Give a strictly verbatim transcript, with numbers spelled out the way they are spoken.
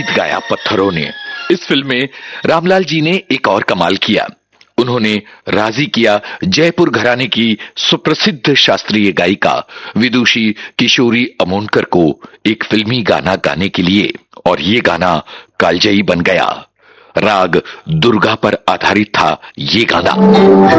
गीत गाया पत्थरों ने। इस फिल्म में रामलाल जी ने एक और कमाल किया, उन्होंने राजी किया जयपुर घराने की सुप्रसिद्ध शास्त्रीय गायिका विदुषी किशोरी अमोनकर को एक फिल्मी गाना गाने के लिए, और ये गाना कालजयी बन गया। राग दुर्गा पर आधारित था ये गाना।